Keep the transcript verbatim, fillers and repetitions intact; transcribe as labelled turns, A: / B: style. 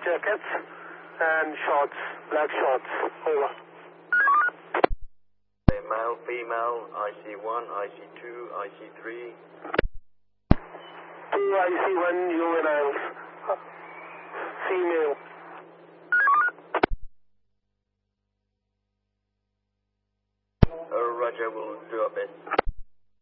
A: jackets and shorts, black shorts. Over.
B: Male, female, I C one, I C two, I C three.
A: Two I C one juveniles. Female.